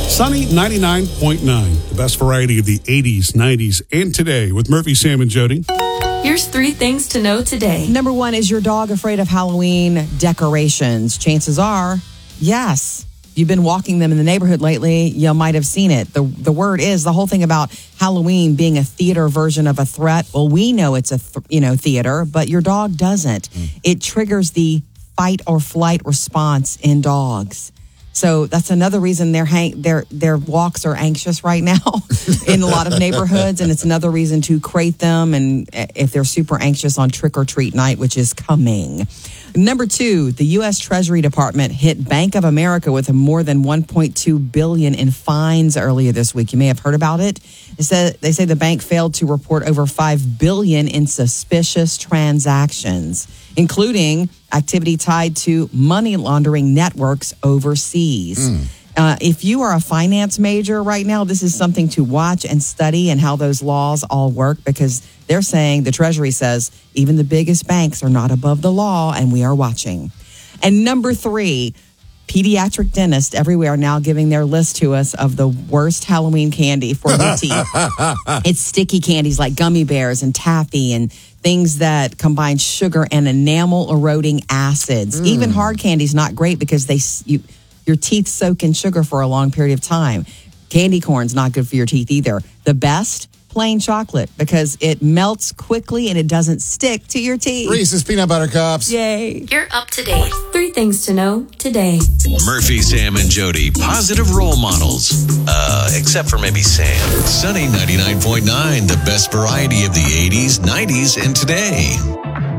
Sunny 99.9, the best variety of the 80s, 90s, and today with Murphy, Sam, and Jody. Here's 3 things to know today. Number 1, is your dog afraid of Halloween decorations? Chances are, yes. If you've been walking them in the neighborhood lately, you might have seen it. The word is, the whole thing about Halloween being a theater version of a threat. Well, we know it's a theater, but your dog doesn't. It triggers the fight or flight response in dogs. So that's another reason their walks are anxious right now in a lot of neighborhoods, and it's another reason to crate them, and if they're super anxious on trick or treat night, which is coming. Number 2, the U.S. Treasury Department hit Bank of America with more than $1.2 billion in fines earlier this week. You may have heard about it. They say the bank failed to report over $5 billion in suspicious transactions, including activity tied to money laundering networks overseas. If you are a finance major right now, this is something to watch and study, and how those laws all work, because they're saying, the Treasury says, even the biggest banks are not above the law, and we are watching. And number 3, pediatric dentists everywhere are now giving their list to us of the worst Halloween candy for your teeth. It's sticky candies like gummy bears and taffy and things that combine sugar and enamel eroding acids. Even hard candy's not great because your teeth soak in sugar for a long period of time. Candy corn's not good for your teeth either. The best, plain chocolate, because it melts quickly and it doesn't stick to your teeth. Reese's Peanut Butter Cups. Yay. You're up to date. 3 things to know today. Murphy, Sam, and Jody, positive role models. Except for maybe Sam. Sunny 99.9, the best variety of the 80s, 90s, and today.